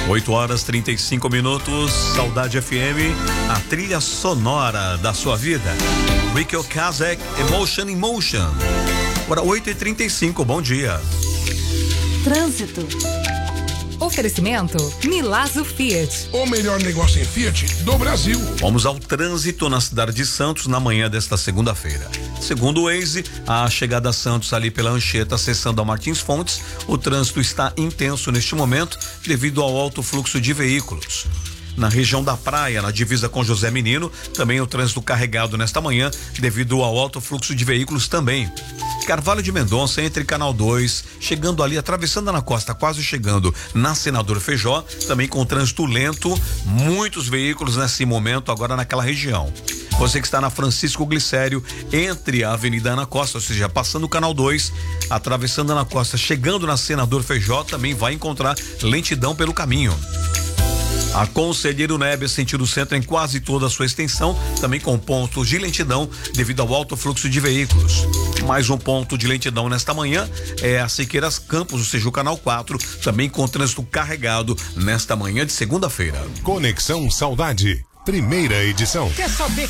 8h35. Saudade FM, a trilha sonora da sua vida. Rico Kazek, Emotion in Motion. Agora 8h35, bom dia. Trânsito. Oferecimento Milazzo Fiat. O melhor negócio em Fiat do Brasil. Vamos ao trânsito na cidade de Santos na manhã desta segunda-feira. Segundo o Waze, a chegada a Santos ali pela Anchieta, acessando a Martins Fontes, o trânsito está intenso neste momento devido ao alto fluxo de veículos. Na região da praia, na divisa com José Menino, também o trânsito carregado nesta manhã devido ao alto fluxo de veículos também. Carvalho de Mendonça, entre Canal 2, chegando ali, atravessando na costa, quase chegando na Senador Feijó, também com trânsito lento, muitos veículos nesse momento agora naquela região. Você que está na Francisco Glicério, entre a Avenida Ana Costa, ou seja, passando o Canal 2, atravessando Ana Costa, chegando na Senador Feijó, também vai encontrar lentidão pelo caminho. A Conselheiro Neves, sentido centro em quase toda a sua extensão, também com pontos de lentidão devido ao alto fluxo de veículos. Mais um ponto de lentidão nesta manhã é a Siqueiras Campos, ou seja, o Canal 4, também com trânsito carregado nesta manhã de segunda-feira. Conexão Saudade, primeira edição. Quer saber